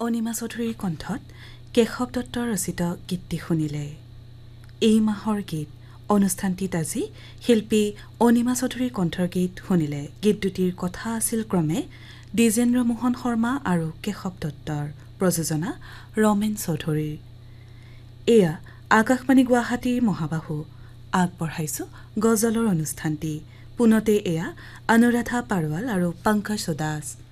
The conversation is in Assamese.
অনিমা চৌধুৰীৰ কণ্ঠত কেশৱ দত্তৰ ৰচিত গীতটি শুনিলে। এই মাহৰ গীত অনুষ্ঠানটিত আজি শিল্পী অনিমা চৌধুৰীৰ কণ্ঠৰ গীত শুনিলে। গীত দুটিৰ কথা আছিল ক্ৰমে দ্বিজেন্দ্ৰ মোহন শৰ্মা আৰু কেশৱ দত্তৰ, প্ৰযোজনা ৰমেন চৌধুৰীৰ। এয়া আকাশবাণী গুৱাহাটীৰ মহাবাহু আগবঢ়াইছো গজলৰ অনুষ্ঠানটি। পুনতে এয়া অনুৰাধা পাৰৱাল আৰু পংকজ দাস